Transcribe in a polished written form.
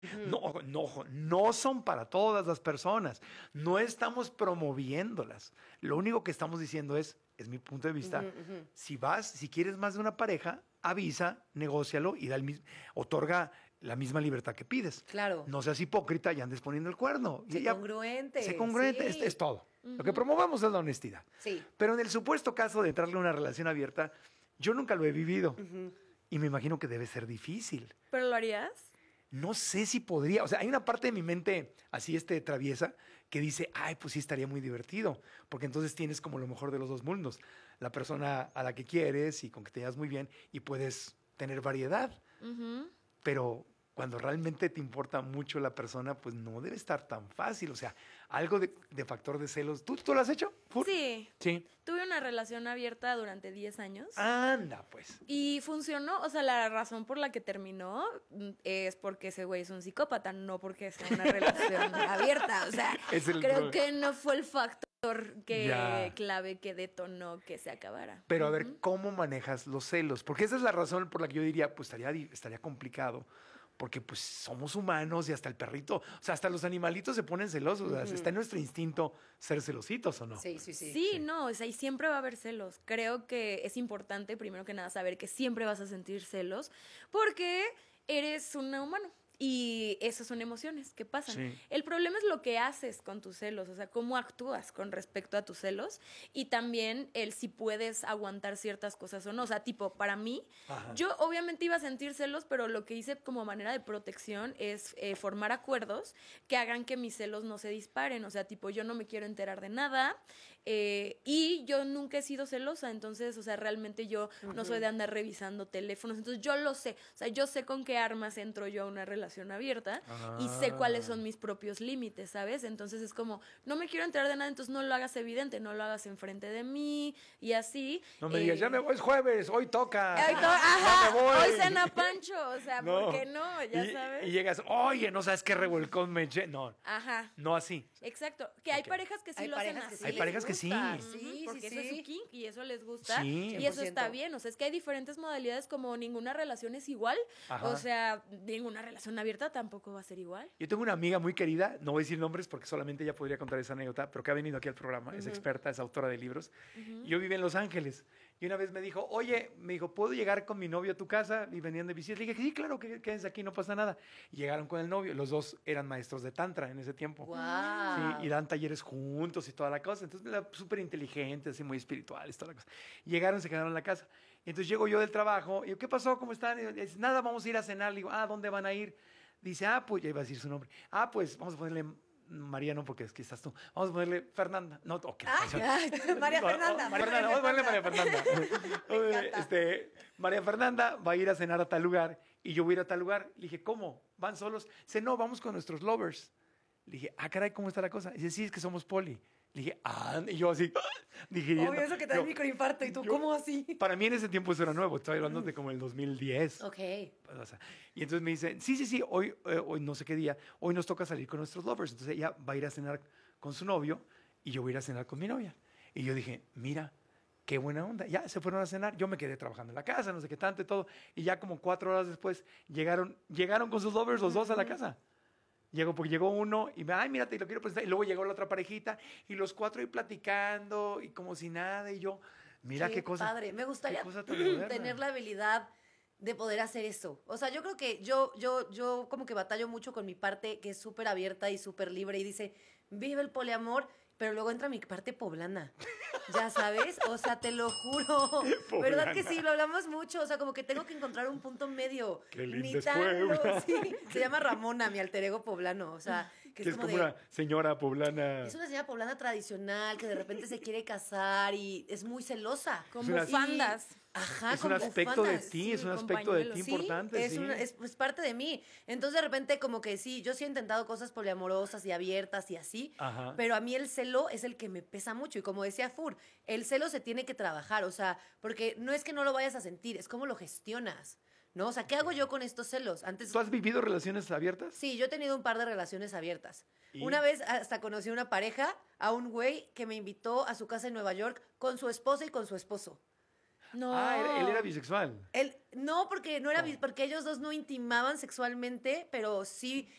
No son para todas las personas. No estamos promoviéndolas. Lo único que estamos diciendo es mi punto de vista, si quieres más de una pareja, avisa, negócialo y otorga la misma libertad que pides. Claro. No seas hipócrita y andes poniendo el cuerno. Sé congruente. Sé congruente, Sí. es todo. Lo que promovamos es la honestidad. Sí. Pero en el supuesto caso de entrarle a una relación abierta, yo nunca lo he vivido. Y me imagino que debe ser difícil. ¿Pero lo harías? No sé si podría, o sea, hay una parte de mi mente así traviesa que dice, ay, pues sí estaría muy divertido, porque entonces tienes como lo mejor de los dos mundos, la persona a la que quieres y con que te llevas muy bien y puedes tener variedad, pero cuando realmente te importa mucho la persona, pues no debe estar tan fácil, o sea, algo de factor de celos. ¿Tú lo has hecho? ¿Fur? Sí. Sí. Tuve una relación abierta durante 10 años. Anda, pues. Y funcionó, o sea, la razón por la que terminó es porque ese güey es un psicópata, no porque sea una relación abierta. O sea, creo que no fue el factor clave que detonó que se acabara. Pero a ver, ¿cómo manejas los celos? Porque esa es la razón por la que yo diría, pues estaría complicado. Porque pues somos humanos y hasta el perrito, o sea, hasta los animalitos se ponen celosos. O sea, está en nuestro instinto ser celositos, ¿o no? Sí. Sí, no, o sea, y siempre va a haber celos. Creo que es importante, primero que nada, saber que siempre vas a sentir celos porque eres un humano. Y esas son emociones que pasan. Sí. El problema es lo que haces con tus celos, o sea, cómo actúas con respecto a tus celos y también el si puedes aguantar ciertas cosas o no. O sea, tipo, para mí, yo obviamente iba a sentir celos, pero lo que hice como manera de protección es formar acuerdos que hagan que mis celos no se disparen. O sea, tipo, yo no me quiero enterar de nada y yo nunca he sido celosa, entonces, o sea, realmente yo no soy de andar revisando teléfonos, entonces yo lo sé. O sea, yo sé con qué armas entro yo a una relación abierta y sé cuáles son mis propios límites, ¿sabes? Entonces es como, no me quiero enterar de nada, entonces no lo hagas evidente, no lo hagas enfrente de mí y así. No me digas, ya me voy, es jueves, hoy toca. Ajá, ya me voy. hoy cena Pancho, o sea, ¿por qué no? Ya sabes. Y llegas, oye, no sabes qué revolcón me eché. No, no así. Exacto, que hay parejas que sí lo hacen así. Hay parejas que sí. Porque eso es su kink y eso les gusta Sí. y eso está bien. O sea, es que hay diferentes modalidades, como ninguna relación es igual. O sea, ninguna relación abierta tampoco va a ser igual. Yo tengo una amiga muy querida, no voy a decir nombres porque solamente ella podría contar esa anécdota, pero que ha venido aquí al programa, es experta, es autora de libros. Yo vivo en Los Ángeles y una vez me dijo, ¿puedo llegar con mi novio a tu casa? Y venían de visita. Le dije, sí, claro, que quédense aquí, no pasa nada. Y llegaron con el novio, los dos eran maestros de tantra en ese tiempo. Wow. Sí, y dan talleres juntos y toda la cosa. Entonces, súper inteligentes, así muy espirituales, toda la cosa. Y llegaron, se quedaron en la casa. Y entonces llego yo del trabajo, y yo, ¿qué pasó? ¿Cómo están? Y dice, nada, vamos a ir a cenar. Le digo, ¿dónde van a ir? Dice, pues, ya iba a decir su nombre. Pues, vamos a ponerle María, no, porque es que estás tú. Vamos a ponerle Fernanda. No, ok. María Fernanda. Vamos a ponerle María Fernanda. María Fernanda va a ir a cenar a tal lugar y yo voy a ir a tal lugar. Le dije, ¿cómo? ¿Van solos? Dice, no, vamos con nuestros lovers. Le dije, caray, ¿cómo está la cosa? Dice, sí, es que somos poli. Le dije, y yo así, digiriendo. Obvio, eso que te da el microinfarto. ¿Y tú cómo así? Para mí en ese tiempo eso era nuevo. Estoy hablando de como el 2010. Ok. O sea, y entonces me dice, sí, hoy no sé qué día, hoy nos toca salir con nuestros lovers. Entonces ella va a ir a cenar con su novio y yo voy a ir a cenar con mi novia. Y yo dije, mira, qué buena onda. Ya se fueron a cenar. Yo me quedé trabajando en la casa, no sé qué tanto y todo. Y ya como 4 horas después llegaron con sus lovers los dos a la casa. Porque llegó uno y mira, te lo quiero presentar. Y luego llegó la otra parejita y los 4 ahí platicando y como si nada. Y yo, mira qué cosa. Padre, me gustaría tener tener la habilidad de poder hacer eso. O sea, yo creo que yo como que batallo mucho con mi parte que es súper abierta y súper libre y dice, vive el poliamor, pero luego entra mi parte poblana. Ya sabes, o sea, te lo juro. ¿Verdad que sí? Lo hablamos mucho. O sea, como que tengo que encontrar un punto medio. Qué lindo es Puebla. Sí. Se llama Ramona, mi alter ego poblano. O sea, que es como una señora poblana. Es una señora poblana tradicional que de repente se quiere casar y es muy celosa. Como fandas. Ajá, es un aspecto de ti, es un aspecto de ti importante. Es parte de mí. Entonces, de repente, como que sí, yo sí he intentado cosas poliamorosas y abiertas y así, pero a mí el celo es el que me pesa mucho. Y como decía Fur, el celo se tiene que trabajar, o sea, porque no es que no lo vayas a sentir, es cómo lo gestionas, ¿no? O sea, ¿qué hago yo con estos celos? ¿Tú has vivido relaciones abiertas? Sí, yo he tenido un par de relaciones abiertas. Una vez hasta conocí a una pareja, a un güey que me invitó a su casa en Nueva York con su esposa y con su esposo. No. Él era bisexual. No, porque no era porque ellos dos no intimaban sexualmente, pero sí